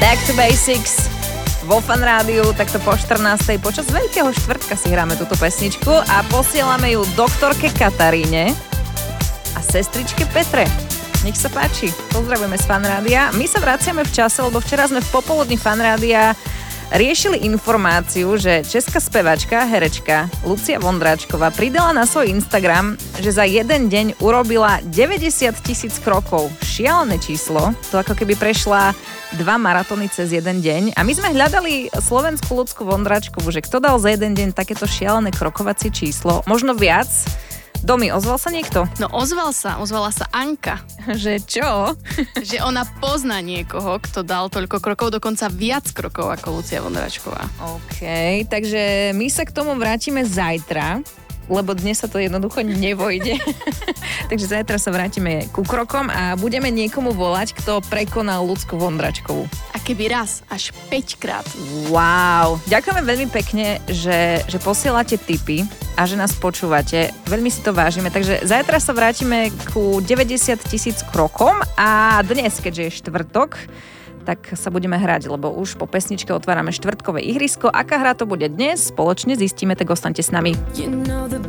Back to Basics vo Fan Rádiu, takto po 14. Počas Veľkého štvrtka si hráme túto pesničku a posielame ju doktorke Kataríne a sestričke Petre. Nech sa páči, pozdravujeme z Fan Rádia. My sa vraciame v čase, lebo včera sme v popoludní Fan Rádia riešili informáciu, že česká spevačka, herečka Lucia Vondráčková pridala na svoj Instagram, že za jeden deň urobila 90 000 krokov. Šialené číslo, to ako keby prešla 2 maratóny cez jeden deň. A my sme hľadali slovenskú Lucku Vondráčkovú, že kto dal za jeden deň takéto šialené krokovacie číslo, možno viac. Domi, ozval sa niekto? No ozvala sa Anka. Že čo? Že ona pozná niekoho, kto dal toľko krokov, dokonca viac krokov ako Lucia Vondráčková. OK, takže my sa k tomu vrátime zajtra, lebo dnes sa to jednoducho nevojde. Takže zajtra sa vrátime ku krokom a budeme niekomu volať, kto prekonal Lucku Vondráčkovú. A keby raz, až 5 krát. Wow, ďakujeme veľmi pekne, že posielate tipy a že nás počúvate. Veľmi si to vážime. Takže zajtra sa vrátime ku 90 000 krokom a dnes, keďže je štvrtok, tak sa budeme hrať, lebo už po pesničke otvárame štvrtkové ihrisko. Aká hra to bude dnes? Spoločne zistíme, tak ostaňte s nami.